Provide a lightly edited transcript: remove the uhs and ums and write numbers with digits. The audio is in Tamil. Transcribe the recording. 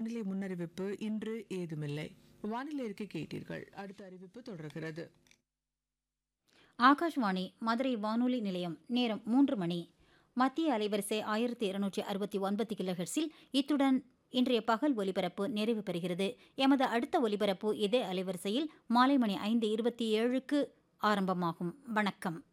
வானிலை முன்னறிவிப்பு இன்று ஏதுமில்லை. வானிலை அறிக்கை கேட்டீர்கள். அடுத்த அறிவிப்பு தொடர்கிறது. ஆகாஷ்வாணி மதுரை வானொலி நிலையம். நேரம் 3 மணி. மத்திய அலைவரிசை 1269 கிலோஹெர்ட்ஸில் இத்துடன் இன்றைய பகல் ஒலிபரப்பு நிறைவு பெறுகிறது. எமது அடுத்த ஒலிபரப்பு இதே அலைவரிசையில் மாலை மணி 5:27க்கு ஆரம்பமாகும். வணக்கம்.